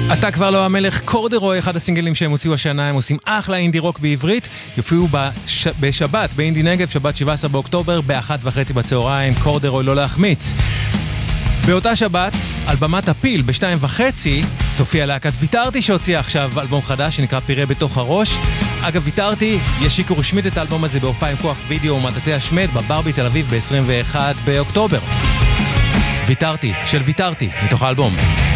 אתה כבר לא המלך, קורדרוי, אחד הסינגלים שהם הוציאו השנה, הם עושים אחלה אינדי רוק בעברית, יופיעו בשבת, באינדי נגב, שבת 17 באוקטובר, ב-1:30 בצהריים, קורדרוי לא להחמיץ. באותה שבת, על במת הפיל, ב-2:30, תופיע להקת ויתרתי שהוציאה עכשיו אלבום חדש שנקרא פירה בתוך הראש. אגב, ויתרתי, ישיקו רשמית את האלבום הזה בהופעה עם כוח וידאו ומטאטא השמד בברבי תל אביב ב-21 באוקטובר. ויתרתי, של ויתרתי, מתוך האלבום.